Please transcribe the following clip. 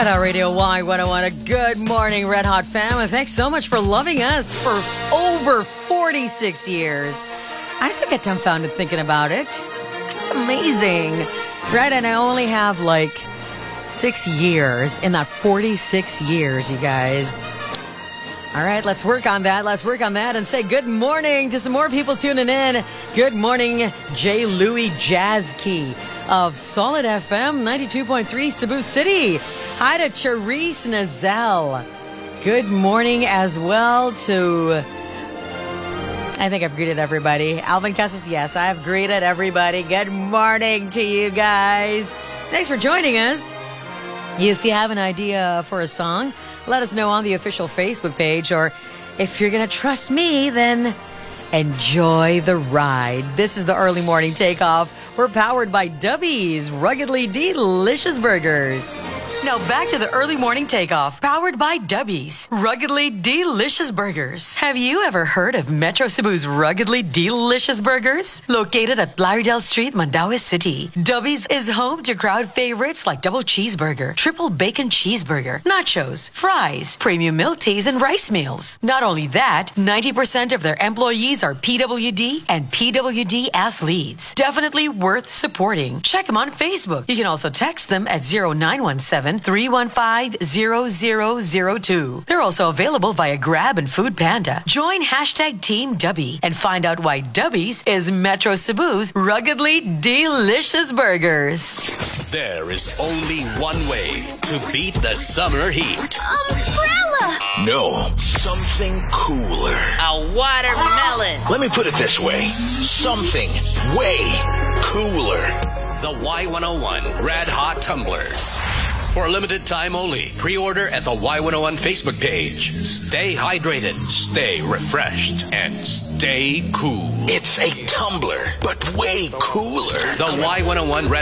Red Hot Radio Y101. A good morning, Red Hot fam. And thanks so much for loving us for over 46 years. I still get dumbfounded thinking about it. It's amazing. Right? And I only have like 6 years in that 46 years, you guys. All right, let's work on that. Let's work on that and say good morning to some more people tuning in. Good morning, J. Louis Jazzkey of Solid FM 92.3 Cebu City. Hi to Charisse Nazelle. Good morning as well to... I think I've greeted everybody. Alvin Casas, yes, I've greeted everybody. Good morning to you guys. Thanks for joining us. If you have an idea for a song, let us know on the official Facebook page, or if you're going to trust me, then enjoy the ride. This is the early morning takeoff. We're powered by Dubby's Ruggedly Delicious Burgers. Now back to the early morning takeoff, powered by Dubby's Ruggedly Delicious Burgers. Have you ever heard of Metro Cebu's Ruggedly Delicious Burgers? Located at Blaridel Street, Mandaue City, Dubby's is home to crowd favorites like double cheeseburger, triple bacon cheeseburger, nachos, fries, premium milk teas, and rice meals. Not only that, 90% of their employees are PWD and PWD athletes. Definitely worth supporting. Check them on Facebook. You can also text them at 0917-315-0002. They're also available via Grab and Food Panda. Join hashtag Team Dubby and find out why Dubby's is Metro Cebu's Ruggedly Delicious Burgers. There is only one way to beat the summer heat. Umbrella! No, something cooler. A watermelon! Let me put it this way. Something way cooler. The Y101 Red Hot Tumblers. For a limited time only, pre-order at the Y101 Facebook page. Stay hydrated, stay refreshed, and stay cool. It's a tumbler, but way cooler. The Y101 Red